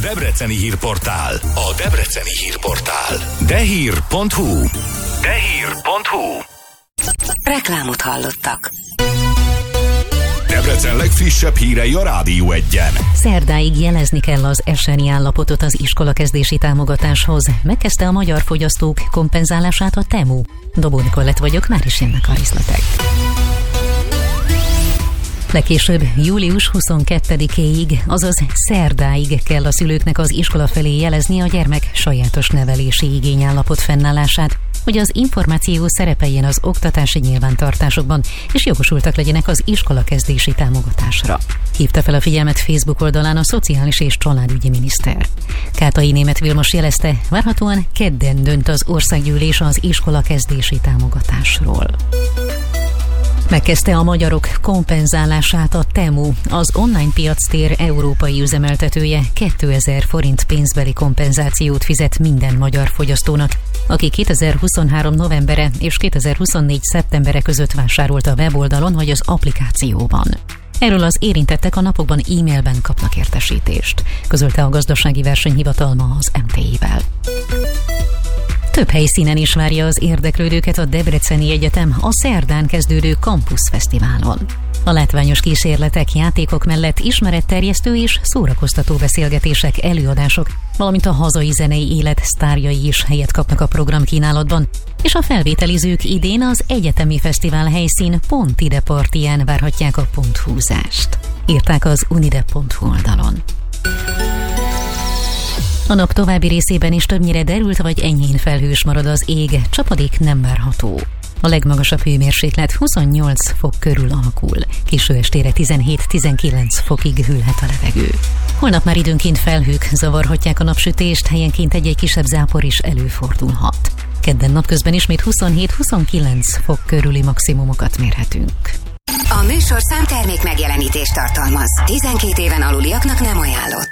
Debreceni hírportál. A Debreceni hírportál. Dehír.hu. Dehír.hu. Reklámot hallottak. Debrecen legfrissebb hírei a Rádió 1-en. Szerdáig jelezni kell az eseni állapotot az iskolakezdési támogatáshoz. Megkezdte a magyar fogyasztók kompenzálását a Temu. Dobó Nikolett vagyok, már is jönnek a részletek. Legkésőbb július 22-éig, azaz szerdáig kell a szülőknek az iskola felé jelezni a gyermek sajátos nevelési igényállapot fennállását, hogy az információ szerepeljen az oktatási nyilvántartásokban, és jogosultak legyenek az iskolakezdési támogatásra. Hívta fel a figyelmet Facebook oldalán a Szociális és Családügyi Miniszter. Kátai Németh Vilmos jelezte, várhatóan kedden dönt az országgyűlés az iskolakezdési támogatásról. Megkezdte a magyarok kompenzálását a Temu, az online piactér európai üzemeltetője 2000 forint pénzbeli kompenzációt fizet minden magyar fogyasztónak, aki 2023 novembere és 2024 szeptembere között vásárolt a weboldalon vagy az applikációban. Erről az érintettek a napokban e-mailben kapnak értesítést, közölte a Gazdasági Versenyhivatal ma az MTI-vel. Több helyszínen is várja az érdeklődőket a Debreceni Egyetem a szerdán kezdődő Campus Fesztiválon. A látványos kísérletek, játékok mellett ismeretterjesztő és szórakoztató beszélgetések, előadások, valamint a hazai zenei élet sztárjai is helyet kapnak a programkínálatban, és a felvételizők idén az egyetemi fesztivál helyszín Pontide partiján várhatják a ponthúzást, írták az unide.hu oldalon. A nap további részében is többnyire derült vagy enyhén felhős marad az ég, csapadék nem várható. A legmagasabb hőmérséklet 28 fok körül alakul, késő estére 17-19 fokig hűlhet a levegő. Holnap már időnként felhők zavarhatják a napsütést, helyenként egy-egy kisebb zápor is előfordulhat. Kedden napközben ismét 27-29 fok körüli maximumokat mérhetünk. A műsorszám termék megjelenítést tartalmaz. 12 éven aluliaknak nem ajánlott.